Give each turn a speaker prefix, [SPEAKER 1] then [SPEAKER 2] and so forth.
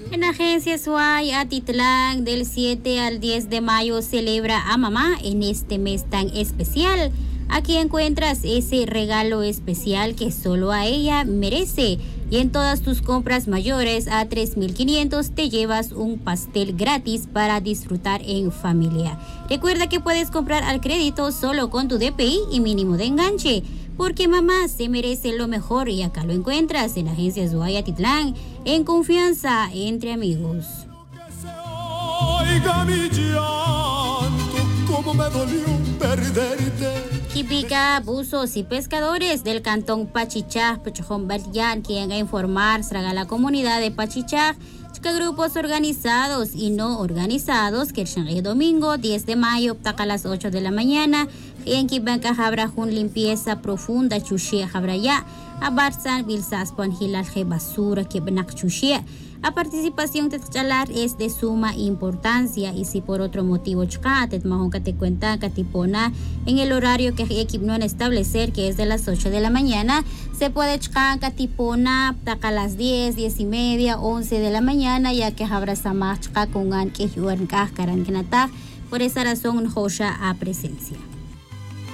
[SPEAKER 1] En Agencia Suay, Atitlán, del 7 al 10 de mayo celebra a mamá en este mes tan especial. Aquí encuentras ese regalo especial que solo a ella merece. Y en todas tus compras mayores a 3,500 te llevas un pastel gratis para disfrutar en familia. Recuerda que puedes comprar al crédito solo con tu DPI y mínimo de enganche. Porque mamá se merece lo mejor y acá lo encuentras en Agencia Suay, Atitlán, en confianza entre amigos.
[SPEAKER 2] Oiga mi llanto, cómo me dolió perderte.
[SPEAKER 1] Quipica, buzos y pescadores del cantón Pachichaj, Pechojón Batián, quien a informar a la comunidad de Pachichaj que grupos organizados y no organizados que el domingo 10 de mayo a las 8 de la mañana en Kibanca habrá una limpieza profunda chushia habrá ya a Barsan Bilsaspan Hilal basura que benak chushia. La participación techalar es de suma importancia y si por otro motivo chkatet mahon que te cuenta katipona en el horario que equipo no establecer que es de las 8 de la mañana se puede chkan katipona a las 10, 10:30, 11 de la mañana ya que habrá samach chka kungan que yuan kahkaran kenata por esa razón hosha a presencia.